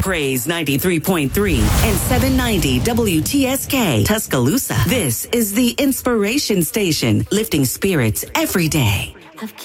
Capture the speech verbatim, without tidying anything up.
Praise ninety-three point three and seven ninety W T S K Tuscaloosa. This is the Inspiration Station, lifting spirits every day. I've